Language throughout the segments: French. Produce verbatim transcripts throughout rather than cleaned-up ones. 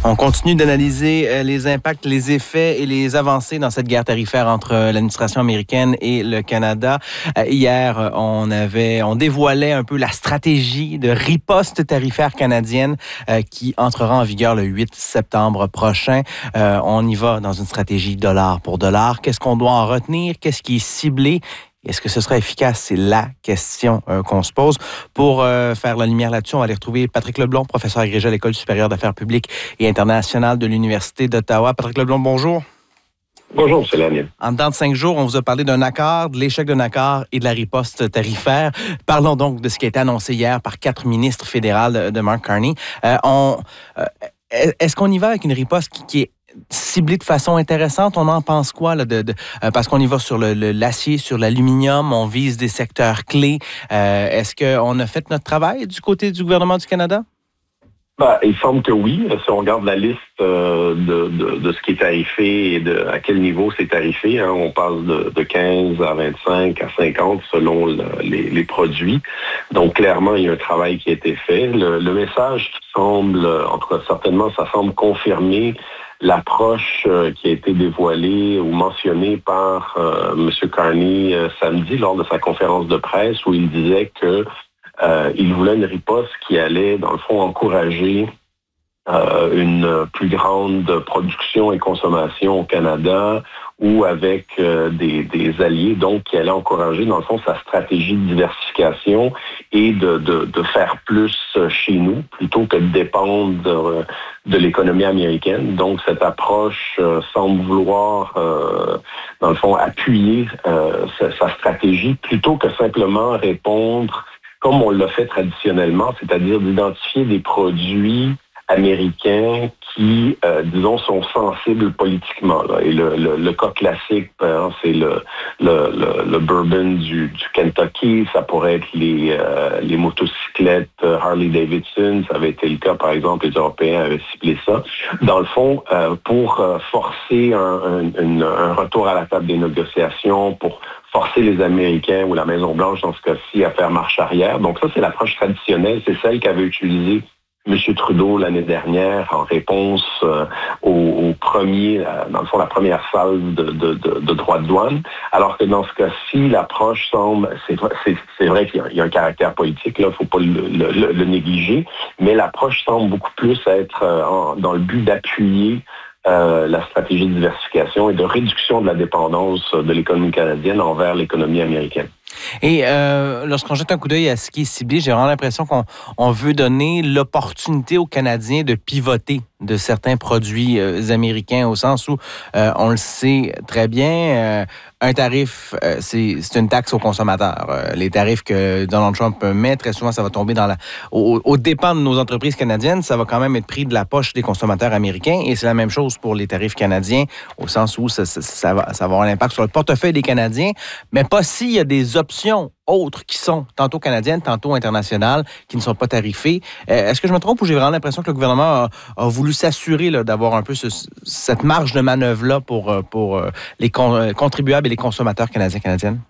On continue d'analyser les impacts, les effets et les avancées dans cette guerre tarifaire entre l'administration américaine et le Canada. Hier, on avait, on dévoilait un peu la stratégie de riposte tarifaire canadienne qui entrera en vigueur le huit septembre prochain. On y va dans une stratégie dollar pour dollar. Qu'est-ce qu'on doit en retenir? Qu'est-ce qui est ciblé? Est-ce que ce sera efficace? C'est la question euh, qu'on se pose. Pour euh, faire la lumière là-dessus, on va aller retrouver Patrick Leblond, professeur agrégé à l'École supérieure d'affaires publiques et internationales de l'Université d'Ottawa. Patrick Leblond, bonjour. Bonjour, M. Lanier. En dedans de cinq jours, on vous a parlé d'un accord, de l'échec d'un accord et de la riposte tarifaire. Parlons donc de ce qui a été annoncé hier par quatre ministres fédéraux de, de Mark Carney. Euh, on, euh, est-ce qu'on y va avec une riposte qui, qui est ciblé de façon intéressante? On en pense quoi? Là, de, de, euh, parce qu'on y va sur le, le, l'acier, sur l'aluminium, on vise des secteurs clés. Euh, est-ce qu'on a fait notre travail du côté du gouvernement du Canada? Ben, il semble que oui. Si on regarde la liste euh, de, de, de ce qui est tarifé et de à quel niveau c'est tarifé, hein, on passe de, de quinze à vingt-cinq à cinquante selon le, les, les produits. Donc clairement, il y a un travail qui a été fait. Le, le message qui semble, en tout cas certainement, ça semble confirmer l'approche euh, qui a été dévoilée ou mentionnée par euh, M. Carney euh, samedi lors de sa conférence de presse où il disait que euh, il voulait une riposte qui allait, dans le fond, encourager euh, une plus grande production et consommation au Canada ou avec euh, des, des alliés, donc qui allait encourager, dans le fond, sa stratégie de diversification et de, de, de faire plus chez nous, plutôt que de dépendre de, de l'économie américaine. Donc, cette approche euh, semble vouloir, euh, dans le fond, appuyer euh, sa, sa stratégie, plutôt que simplement répondre comme on l'a fait traditionnellement, c'est-à-dire d'identifier des produits américains qui, euh, disons, sont sensibles politiquement. Là. Et le, le, le cas classique, hein, c'est le, le, le, le bourbon du, du Kentucky, ça pourrait être les, euh, les motocyclettes Harley-Davidson, ça avait été le cas, par exemple, les Européens avaient ciblé ça. Dans le fond, euh, pour euh, forcer un, un, un retour à la table des négociations, pour forcer les Américains ou la Maison-Blanche, dans ce cas-ci, à faire marche arrière. Donc ça, c'est l'approche traditionnelle, c'est celle qu'avait utilisée M. Trudeau l'année dernière en réponse euh, au, au premier, euh, dans le fond, la première phase de, de, de, de droits de douane. Alors que dans ce cas-ci, l'approche semble, c'est, c'est, c'est vrai qu'il y a, il y a un caractère politique, là, il ne faut pas le, le, le négliger, mais l'approche semble beaucoup plus être euh, en, dans le but d'appuyer Euh, la stratégie de diversification et de réduction de la dépendance de l'économie canadienne envers l'économie américaine. Et euh, lorsqu'on jette un coup d'œil à ce qui est ciblé, j'ai vraiment l'impression qu'on on veut donner l'opportunité aux Canadiens de pivoter de certains produits euh, américains au sens où, euh, on le sait très bien, euh, un tarif, euh, c'est, c'est une taxe aux consommateurs. Euh, les tarifs que Donald Trump met, très souvent, ça va tomber dans la, au, au dépens de nos entreprises canadiennes, ça va quand même être pris de la poche des consommateurs américains et c'est la même chose pour les tarifs canadiens au sens où ça, ça, ça, va, ça va avoir un impact sur le portefeuille des Canadiens, mais pas s'il y a des options autres qui sont tantôt canadiennes, tantôt internationales, qui ne sont pas tarifées. Euh, est-ce que je me trompe ou j'ai vraiment l'impression que le gouvernement a, a voulu s'assurer là, d'avoir un peu ce, cette marge de manœuvre-là pour, pour les con, contribuables et les consommateurs canadiens canadiennes?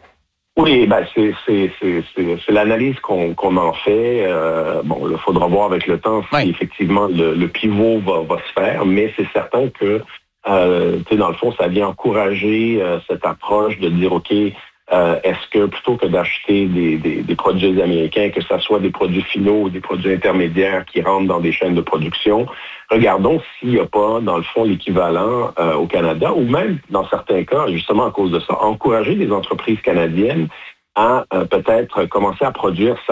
Oui, ben c'est, c'est, c'est, c'est, c'est l'analyse qu'on, qu'on en fait. Euh, bon, il faudra voir avec le temps si oui. effectivement le, le pivot va, va se faire, mais c'est certain que, euh, tu sais, dans le fond, ça vient encourager euh, cette approche de dire, OK, Euh, est-ce que plutôt que d'acheter des, des, des produits américains, que ce soit des produits finaux ou des produits intermédiaires qui rentrent dans des chaînes de production, regardons s'il n'y a pas, dans le fond, l'équivalent euh, au Canada, ou même, dans certains cas, justement à cause de ça, encourager les entreprises canadiennes à euh, peut-être commencer à produire